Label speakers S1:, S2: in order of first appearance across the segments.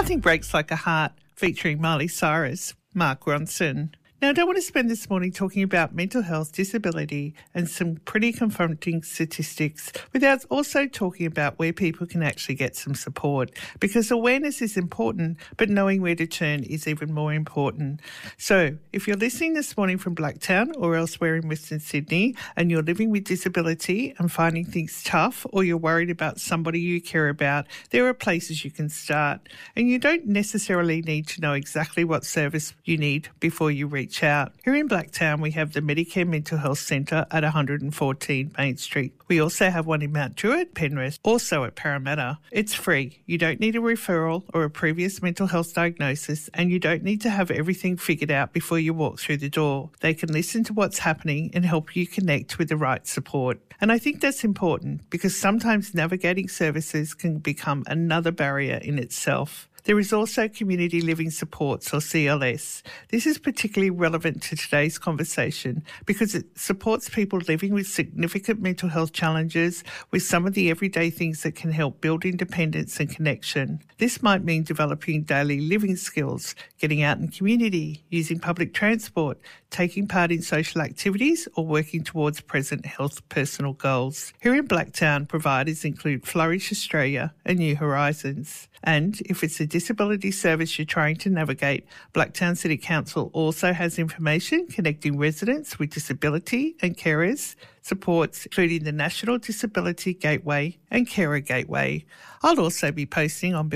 S1: Nothing Breaks Like a Heart, featuring Miley Cyrus, Mark Ronson. Now, I don't want to spend this morning talking about mental health, disability and some pretty confronting statistics without also talking about where people can actually get some support, because awareness is important, but knowing where to turn is even more important. So if you're listening this morning from Blacktown or elsewhere in Western Sydney and you're living with disability and finding things tough, or you're worried about somebody you care about, there are places you can start. And you don't necessarily need to know exactly what service you need before you reach out. Here in Blacktown, we have the Medicare Mental Health Centre at 114 Main Street. We also have one in Mount Druitt, Penrith, also at Parramatta. It's free. You don't need a referral or a previous mental health diagnosis, and you don't need to have everything figured out before you walk through the door. They can listen to what's happening and help you connect with the right support. And I think that's important because sometimes navigating services can become another barrier in itself. There is also Community Living Supports, or CLS. This is particularly relevant to today's conversation because it supports people living with significant mental health challenges with some of the everyday things that can help build independence and connection. This might mean developing daily living skills, getting out in community, using public transport, taking part in social activities or working towards present health personal goals. Here in Blacktown, providers include Flourish Australia and New Horizons. And if it's a disability service you're trying to navigate, Blacktown City Council also has information connecting residents with disability and carers, supports including the National Disability Gateway and Carer Gateway. I'll also be posting on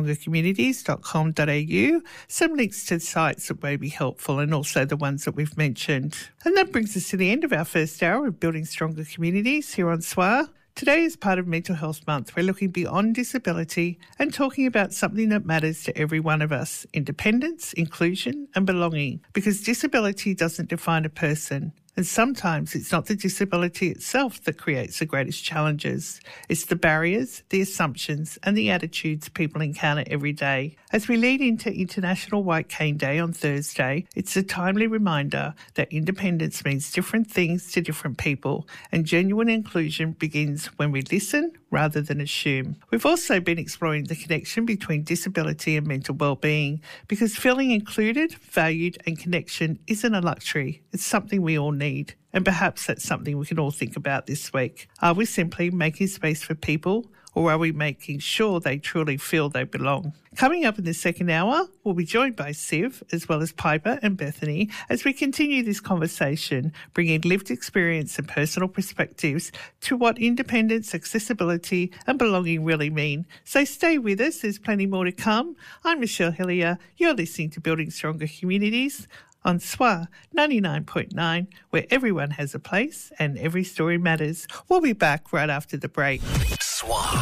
S1: buildingstrongercommunities.com.au some links to sites that may be helpful and also the ones that we've mentioned. And that brings us to the end of our first hour of Building Stronger Communities here on SWR. Today, as part of Mental Health Month, we're looking beyond disability and talking about something that matters to every one of us: independence, inclusion and belonging. Because disability doesn't define a person. And sometimes it's not the disability itself that creates the greatest challenges. It's the barriers, the assumptions and the attitudes people encounter every day. As we lead into International White Cane Day on Thursday, it's a timely reminder that independence means different things to different people, and genuine inclusion begins when we listen rather than assume. We've also been exploring the connection between disability and mental well-being, because feeling included, valued and connection isn't a luxury. It's something we all need. And perhaps that's something we can all think about this week. Are we simply making space for people, or are we making sure they truly feel they belong? Coming up in the second hour, we'll be joined by Siv, as well as Piper and Bethany, as we continue this conversation, bringing lived experience and personal perspectives to what independence, accessibility and belonging really mean. So stay with us, there's plenty more to come. I'm Michelle Hillier. You're listening to Building Stronger Communities on SWR 99.9, where everyone has a place and every story matters. We'll be back right after the break.
S2: SWR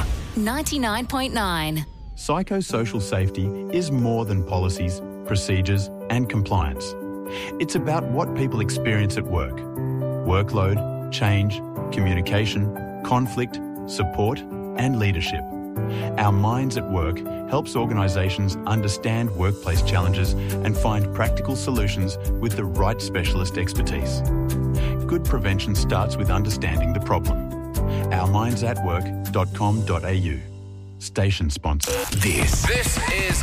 S2: 99.9.
S3: Psychosocial safety is more than policies, procedures and compliance. It's about what people experience at work. Workload, change, communication, conflict, support and leadership. Our Minds at Work helps organisations understand workplace challenges and find practical solutions with the right specialist expertise. Good prevention starts with understanding the problem. ourmindsatwork.com.au. Station sponsor.
S2: This is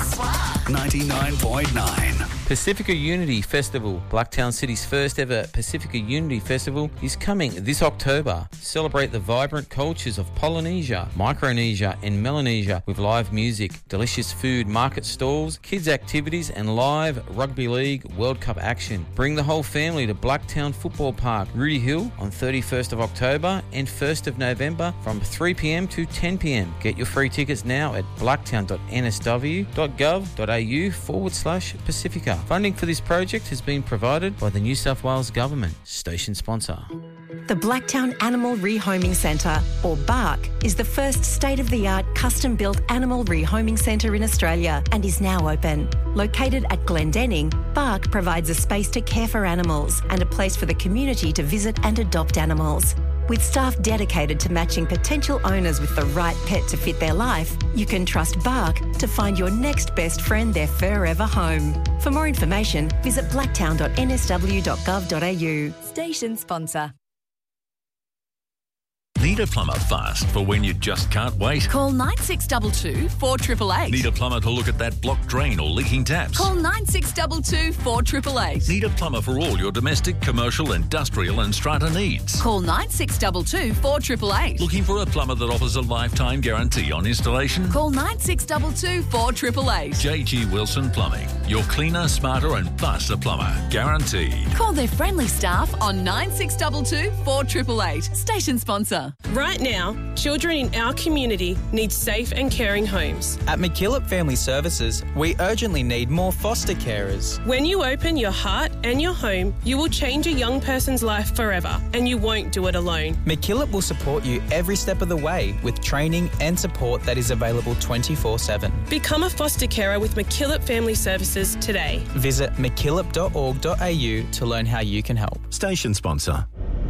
S2: 99.9.
S4: Pacifica Unity Festival, Blacktown City's first ever Pacifica Unity Festival, is coming this October. Celebrate the vibrant cultures of Polynesia, Micronesia and Melanesia with live music, delicious food, market stalls, kids activities and live Rugby League World Cup action. Bring the whole family to Blacktown Football Park, Rudy Hill on 31st of October and 1st of November from 3pm to 10pm. Get your free tickets now at blacktown.nsw.gov.au/Pacifica. Funding for this project has been provided by the New South Wales Government. Station sponsor.
S5: The Blacktown Animal Rehoming Centre, or BARC, is the first state-of-the-art custom-built animal rehoming centre in Australia and is now open. Located at Glendenning, BARC provides a space to care for animals and a place for the community to visit and adopt animals. With staff dedicated to matching potential owners with the right pet to fit their life, you can trust BARC to find your next best friend their forever home. For more information, visit blacktown.nsw.gov.au. Station sponsor.
S6: Need a plumber fast for when you just can't wait?
S7: Call 9622 4888.
S6: Need a plumber to look at that blocked drain or leaking taps?
S7: Call 9622 4888.
S6: Need a plumber for all your domestic, commercial, industrial and strata needs?
S7: Call 9622 4888.
S6: Looking for a plumber that offers a lifetime guarantee on installation?
S7: Call 9622 4888.
S6: JG Wilson Plumbing. Your cleaner, smarter and faster plumber. Guaranteed.
S7: Call their friendly staff on 9622 4888. Station sponsor.
S8: Right now, children in our community need safe and caring homes.
S9: At McKillop Family Services, we urgently need more foster carers.
S8: When you open your heart and your home, you will change a young person's life forever, and you won't do it alone.
S9: McKillop will support you every step of the way with training and support that is available 24/7.
S8: Become a foster carer with McKillop Family Services today.
S9: Visit mckillop.org.au to learn how you can help.
S6: Station sponsor.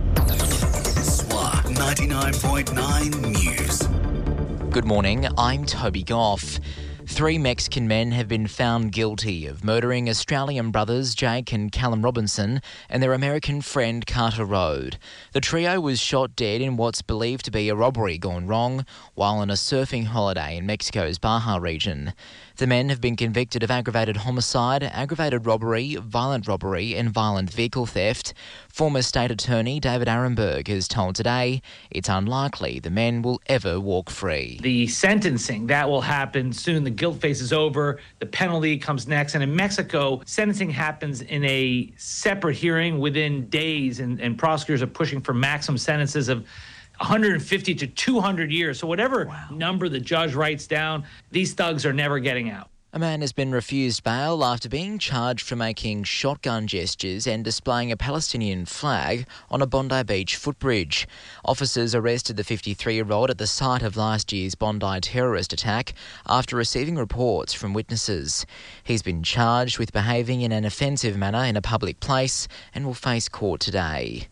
S2: SWA 99.9 News.
S10: Good morning, I'm Toby Goff. 3 Mexican men have been found guilty of murdering Australian brothers Jake and Callum Robinson and their American friend Carter Road. The trio was shot dead in what's believed to be a robbery gone wrong while on a surfing holiday in Mexico's Baja region. The men have been convicted of aggravated homicide, aggravated robbery, violent robbery and violent vehicle theft. Former State Attorney David Arenberg has told Today it's unlikely the men will ever walk free.
S11: The sentencing, that will happen soon. The guilt phase is over. The penalty comes next. And in Mexico, sentencing happens in a separate hearing within days, and prosecutors are pushing for maximum sentences of 150 to 200 years. So whatever number the judge writes down, these thugs are never getting out.
S10: A man has been refused bail after being charged for making shotgun gestures and displaying a Palestinian flag on a Bondi Beach footbridge. Officers arrested the 53-year-old at the site of last year's Bondi terrorist attack after receiving reports from witnesses. He's been charged with behaving in an offensive manner in a public place and will face court today.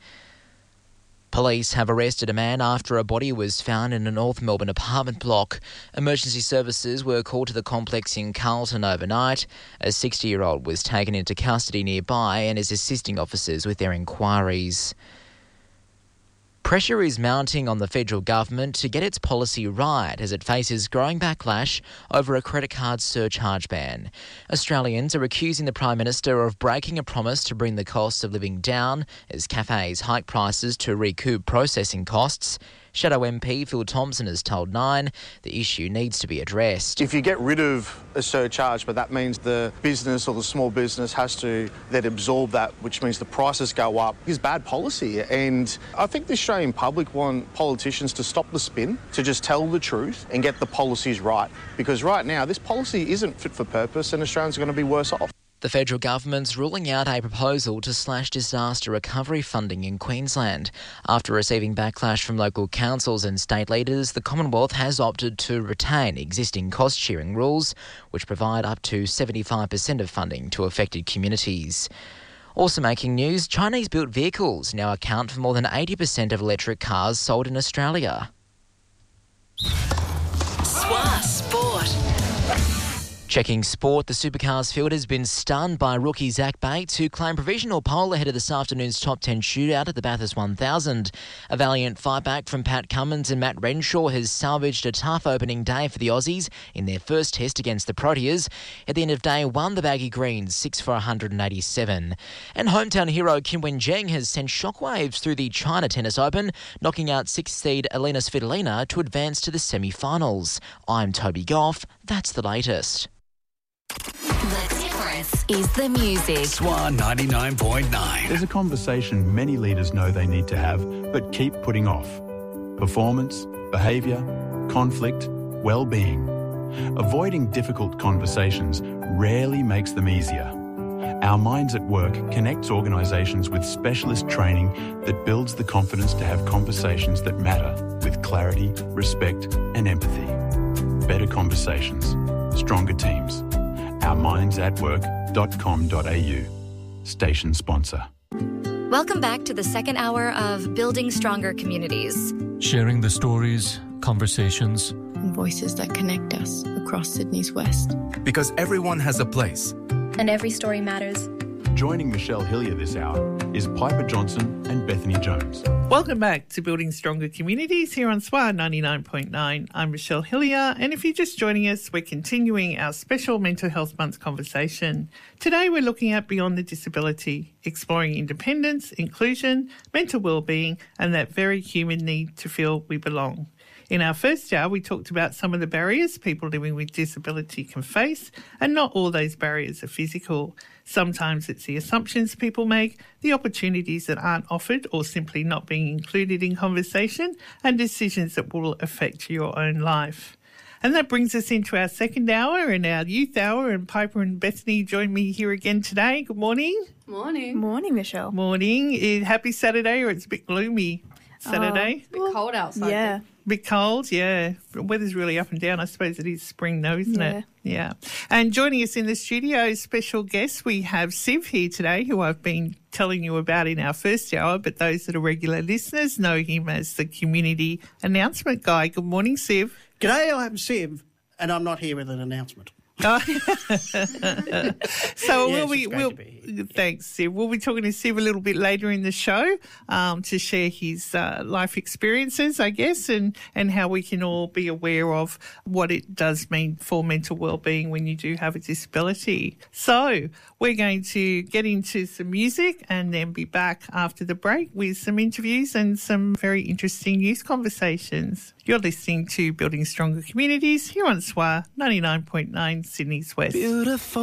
S10: Police have arrested a man after a body was found in a North Melbourne apartment block. Emergency services were called to the complex in Carlton overnight. A 60-year-old was taken into custody nearby and is assisting officers with their inquiries. Pressure is mounting on the federal government to get its policy right as it faces growing backlash over a credit card surcharge ban. Australians are accusing the Prime Minister of breaking a promise to bring the cost of living down as cafes hike prices to recoup processing costs. Shadow MP Phil Thompson has told Nine the issue needs to be addressed.
S12: If you get rid of a surcharge, but that means the business or the small business has to then absorb that, which means the prices go up, is bad policy. And I think the Australian public want politicians to stop the spin, to just tell the truth and get the policies right. Because right now, this policy isn't fit for purpose and Australians are going to be worse off.
S10: The federal government's ruling out a proposal to slash disaster recovery funding in Queensland. After receiving backlash from local councils and state leaders, the Commonwealth has opted to retain existing cost-sharing rules, which provide up to 75% of funding to affected communities. Also making news, Chinese-built vehicles now account for more than 80% of electric cars sold in Australia.
S2: SWA Sport.
S10: Checking sport, the Supercars field has been stunned by rookie Zach Bates, who claimed provisional pole ahead of this afternoon's top 10 shootout at the Bathurst 1000. A valiant fight back from Pat Cummins and Matt Renshaw has salvaged a tough opening day for the Aussies in their first test against the Proteas. At the end of day one, the Baggy Greens 6 for 187. And hometown hero Kim Wen-jeng has sent shockwaves through the China Tennis Open, knocking out 6th seed Elena Svitolina to advance to the semi-finals. I'm Toby Goff. That's the latest.
S2: The difference is the music.
S3: SWA 99.9. There's a conversation many leaders know they need to have, but keep putting off. Performance, behaviour, conflict, well-being. Avoiding difficult conversations rarely makes them easier. Our Minds at Work connects organisations with specialist training that builds the confidence to have conversations that matter with clarity, respect and empathy. Better conversations, stronger teams. ourmindsatwork.com.au. Station sponsor.
S13: Welcome back to the second hour of Building Stronger Communities.
S14: Sharing the stories, conversations,
S15: and voices that connect us across Sydney's West.
S16: Because everyone has a place.
S17: And every story matters.
S3: Joining Michelle Hillier this hour, is Piper Johnson and Bethany Jones.
S1: Welcome back to Building Stronger Communities here on SWAR 99.9. I'm Michelle Hillier, and if you're just joining us, we're continuing our special Mental Health Month conversation. Today we're looking at Beyond the Disability, exploring independence, inclusion, mental wellbeing, and that very human need to feel we belong. In our first hour, we talked about some of the barriers people living with disability can face, and not all those barriers are physical. Sometimes it's the assumptions people make, the opportunities that aren't offered or simply not being included in conversation, and decisions that will affect your own life. And that brings us into our second hour and our youth hour, and Piper and Bethany join me here again today. Good morning.
S16: Morning.
S17: Morning, Michelle.
S1: Morning. Happy Saturday, or it's a bit gloomy Saturday?
S16: A bit cold outside.
S17: Yeah.
S1: Bit cold, yeah. The weather's really up and down. I suppose it is spring though, isn't it? Yeah. And joining us in the studio, special guest, we have Siv here today, who I've been telling you about in our first hour, but those that are regular listeners know him as the community announcement guy. Good morning, Siv.
S18: G'day, I'm Siv, and I'm not here with an announcement.
S1: So thanks, Siv. We'll be talking to Siv a little bit later in the show to share his life experiences, I guess, and how we can all be aware of what it does mean for mental wellbeing when you do have a disability. So we're going to get into some music and then be back after the break with some interviews and some very interesting youth conversations. You're listening to Building Stronger Communities here on SWAR 99.9 Sydney's West.
S19: Beautiful.